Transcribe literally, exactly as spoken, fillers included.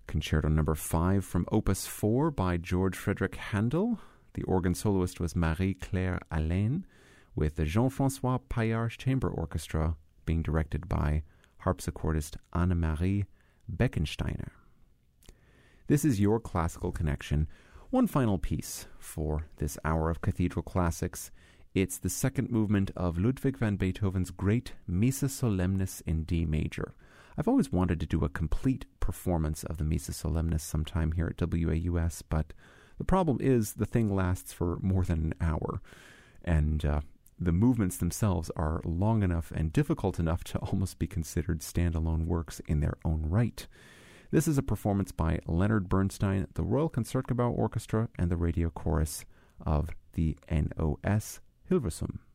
Concerto number five from Opus four by George Frederick Handel. The organ soloist was Marie-Claire Allain, with the Jean-François Paillard Chamber Orchestra being directed by harpsichordist Annemarie Beckensteiner. This is your Classical Connection. One final piece for this hour of Cathedral Classics. It's the second movement of Ludwig van Beethoven's great Missa Solemnis in D major. I've always wanted to do a complete performance of the Missa Solemnis sometime here at W A U S, but the problem is the thing lasts for more than an hour, and uh, the movements themselves are long enough and difficult enough to almost be considered standalone works in their own right. This is a performance by Leonard Bernstein, the Royal Concertgebouw Orchestra, and the radio chorus of the N O S Hilversum.